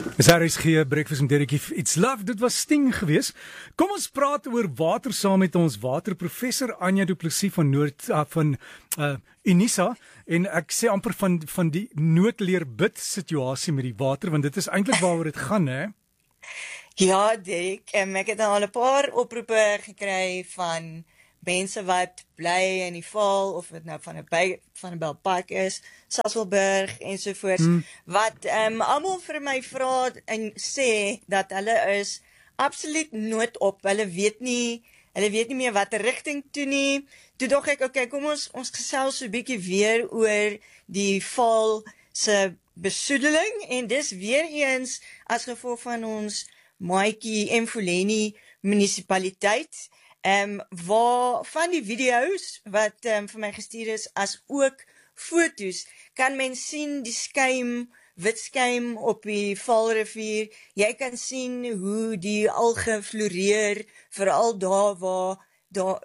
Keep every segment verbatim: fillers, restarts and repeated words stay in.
Is R S G Breakfast met Derek, It's Love, dit was Sting gewees. Kom ons praat oor water saam met ons waterprofessor Anja Du Plessis van Noord uh, van uh, Unisa, en ek sê amper van van die noodleer bid situasie met die water, want dit is eintlik waaroor dit gaan, hè? Ja, Derek, um, ek het al 'n paar oproepe gekry van mense wat bly in die Vaal, of dit nou van 'n by van 'n Belpark is, Sasolburg ensovoorts, hmm. wat um, almal vir my vra en sê dat hulle is absoluut noodop. Hulle weet nie, hulle weet nie meer watter rigting toe nie. Toe dog ek, okay, kom ons ons gesels so 'n bietjie weer oor die Vaal se besoedeling, en dis weer eens as gevolg van ons Maatjie Mfuleni munisipaliteit. Um, waar van die video's wat um, vir my gestuur is, as ook foto's, kan men sien die skuim, wit skuim op die Vaalrivier. Jy kan sien hoe die alge floreer, veral daar waar daar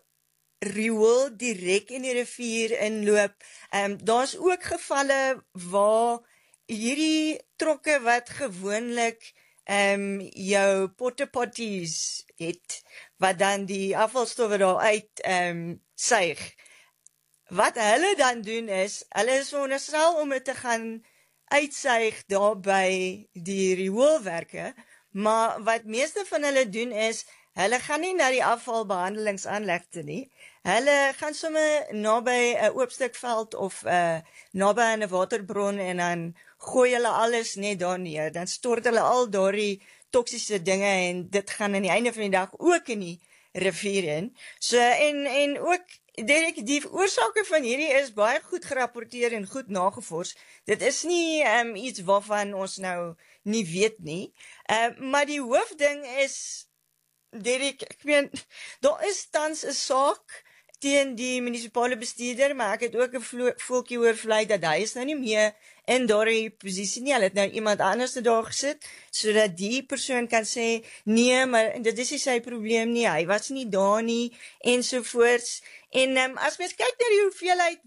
riool direk in die rivier inloop. Um, Daar's ook gevalle waar hierdie trokke wat gewoonlik um, jou pottepotties het, wat dan die afvalstowwe daar uit um, suig. Wat hulle dan doen is, hulle is veronderstel om dit te gaan uitsuig daar by die rioolwerke, maar wat meeste van hulle doen is, hulle gaan nie na die afvalbehandelingsaanlegte nie, hulle gaan sommer naby 'n oop stuk veld of uh, naby 'n waterbron, en dan gooi hulle alles net daar neer, dan stort hulle al daardie toksiese dinge, en dit gaan aan die einde van die dag ook in die rivier in. So, en, en ook, Derek, die oorsake van hierdie is baie goed gerapporteer en goed nagevors. Dit is nie um, iets waarvan ons nou nie weet nie. Uh, maar die hoofding is, Derek, ek meen, daar is tans 'n saak teen die munisipale bestuurder, maar ek het ook 'n voeltjie oor vlei dat hy is nou nie meer in daardie posisie nie. Hulle het nou iemand anders daar gesit, sodat die persoon kan sê, nee, maar dit is nie sy probleem nie, hy was nie daar nie, ensovoorts. En um, as mens kyk na die hoeveelheid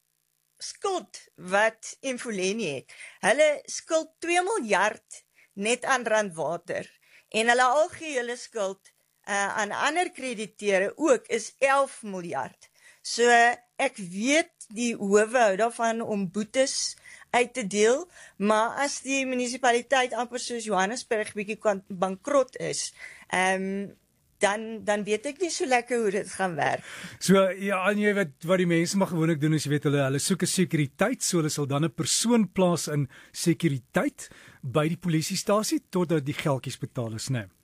skuld wat Mfuleni het, hulle skuld twee miljard net aan Randwater, en hulle algehele skuld Uh, aan ander krediteure ook is elf miljard. So ek weet die howe hou daarvan om boetes uit te deel, maar as die munisipaliteit amper soos Johannesburg bietjie bankrot is, um, dan, dan weet ek nie so lekker hoe dit gaan werk. So ja, en jy weet wat die mense maar gewoonlik doen, is jy weet hulle, hulle soek 'n sekuriteit, so hulle sal dan 'n persoon plaas in sekuriteit by die polisiestasie, totdat die geldjies betaal is, né?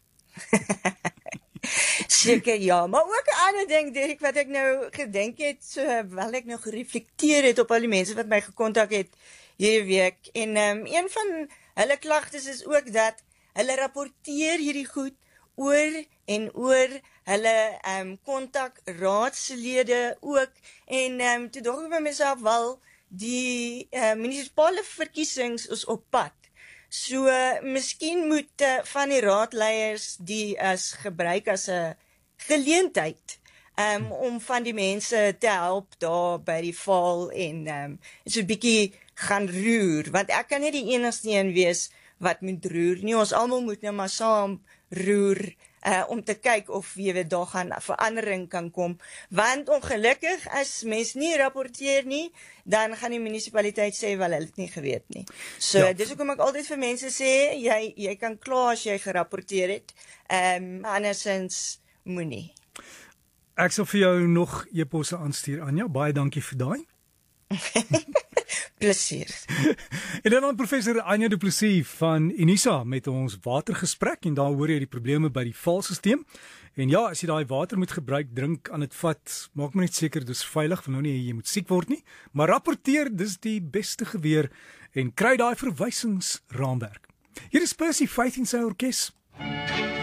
Seker ja, maar ook 'n ander ding, Derek, wat ek nou gedink het, so wel ek nou gereflekteer het op al die mense wat my gekontak het hierdie week, en um, een van hulle klagtes is ook dat hulle rapporteer hierdie goed oor en oor, hulle um, kontak raadslede ook, en um, toe dog ek by myself, wel, die uh, munisipale verkiesings is op pad. So, uh, miskien moet uh, van die raadleiers die as gebruik as 'n geleentheid um, om van die mense te help daar by die Vaal, en um, so 'n bietjie gaan roer, want ek kan nie die enigste een wees wat moet roer nie, ons almal moet nou maar saam roer, Uh, om te kyk of jy weet daar gaan verandering kan kom, want ongelukkig as mens nie rapporteer nie, dan gaan die munisipaliteit sê wel hulle het nie geweet nie. So ja. Dis hoekom ek altyd vir mense sê, jy jy kan kla as jy gerapporteer het, um, andersins moenie. Ek sal vir jou nog e-posse aanstuur, Anja, baie dankie vir daai. Plesier. En dan aan professor Anja Du Plessis van Unisa met ons watergesprek, en daar hoor jy die probleme by die Vaalsisteem. En ja, as jy daai water moet gebruik, drink aan dit vat, maak maar net seker dis veilig, want nou nie jy moet siek word nie, maar rapporteer, dis die beste geweer, en kry daai verwysingsraamwerk. Hier is Percy Faith en sy orkes.